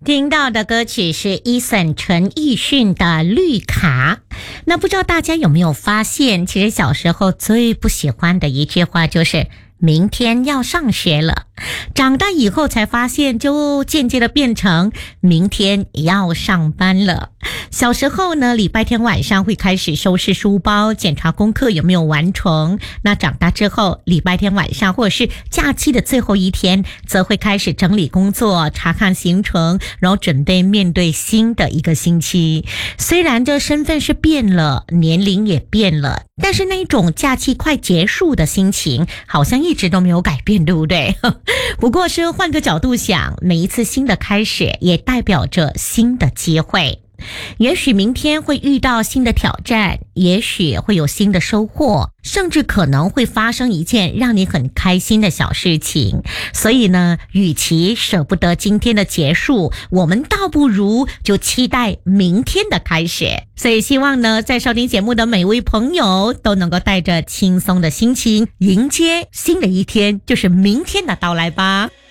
听到的歌曲是Eason 陈奕迅的《绿卡》。那不知道大家有没有发现，其实小时候最不喜欢的一句话就是明天要上学了，长大以后才发现，就渐渐的变成明天要上班了。小时候呢，礼拜天晚上会开始收拾书包，检查功课有没有完成。那长大之后，礼拜天晚上或者是假期的最后一天，则会开始整理工作，查看行程，然后准备面对新的一个星期。虽然这身份是变了，年龄也变了，但是那种假期快结束的心情好像一直都没有改变，对不对？不过是换个角度想，每一次新的开始也代表着新的机会。也许明天会遇到新的挑战，也许会有新的收获，甚至可能会发生一件让你很开心的小事情。所以呢，与其舍不得今天的结束，我们倒不如就期待明天的开始。所以希望呢，在收听节目的每位朋友都能够带着轻松的心情迎接新的一天，就是明天的到来吧。